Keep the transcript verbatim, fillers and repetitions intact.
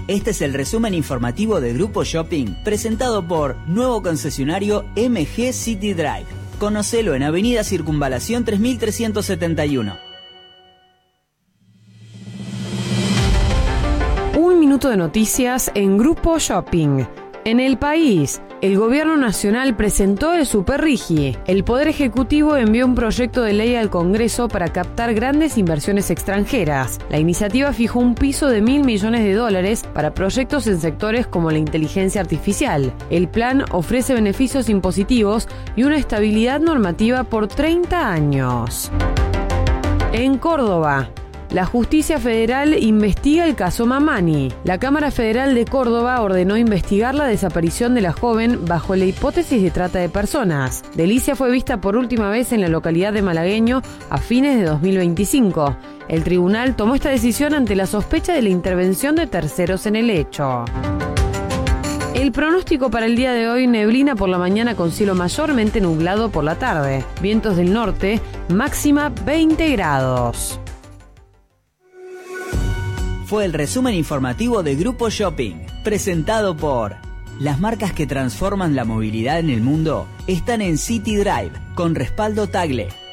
Este es el resumen informativo de Grupo Shopping, presentado por nuevo concesionario M G City Drive. Conocelo en Avenida Circunvalación tres mil trescientos setenta y uno. Un minuto de noticias en Grupo Shopping. En el país, el Gobierno Nacional presentó el Superrigi. El Poder Ejecutivo envió un proyecto de ley al Congreso para captar grandes inversiones extranjeras. La iniciativa fijó un piso de mil millones de dólares para proyectos en sectores como la inteligencia artificial. El plan ofrece beneficios impositivos y una estabilidad normativa por treinta años. En Córdoba, la Justicia Federal investiga el caso Mamani. La Cámara Federal de Córdoba ordenó investigar la desaparición de la joven bajo la hipótesis de trata de personas. Delicia fue vista por última vez en la localidad de Malagueño a fines de dos mil veinticinco. El tribunal tomó esta decisión ante la sospecha de la intervención de terceros en el hecho. El pronóstico para el día de hoy: neblina por la mañana con cielo mayormente nublado por la tarde. Vientos del norte, máxima veinte grados. Fue el resumen informativo de Grupo Shopping, presentado por... Las marcas que transforman la movilidad en el mundo están en City Drive, con respaldo Tagle.